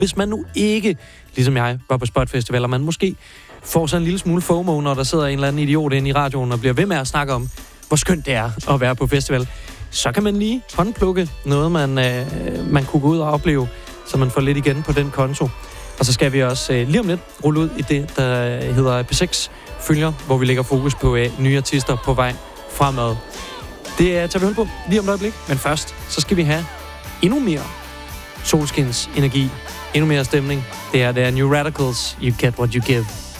Hvis man nu ikke, ligesom jeg, var på Spot Festival, og man måske får så en lille smule FOMO, når der sidder en eller anden idiot inde i radioen og bliver ved med at snakke om, hvor skønt det er at være på festival, så kan man lige håndplukke noget, man kunne gå ud og opleve, så man får lidt igen på den konto. Og så skal vi også lige om lidt rulle ud i det, der hedder P6 følger, hvor vi lægger fokus på nye artister på vej fremad. Det tager vi hul på lige om et øjeblik, men først så skal vi have endnu mere solskins energi, endnu mere stemning. Det er New Radicals, You Get What You Give.